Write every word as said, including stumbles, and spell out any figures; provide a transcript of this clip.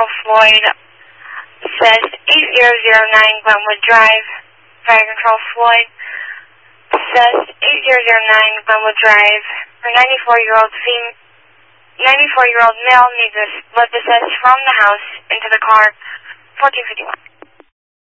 Control Floyd. Says eight zero zero nine Glenwood Drive. Fire Control Floyd. Says eight zero zero nine Glenwood Drive. For ninety-four-year-old female, ninety-four-year-old male needs a blood assessed from the house into the car. fourteen fifty-one.